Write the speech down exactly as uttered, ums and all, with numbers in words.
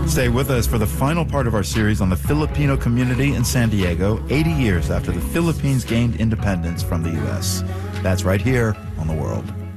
Stay with us for the final part of our series on the Filipino community in San Diego, eighty years after the Philippines gained independence from the U S. That's right here on The World.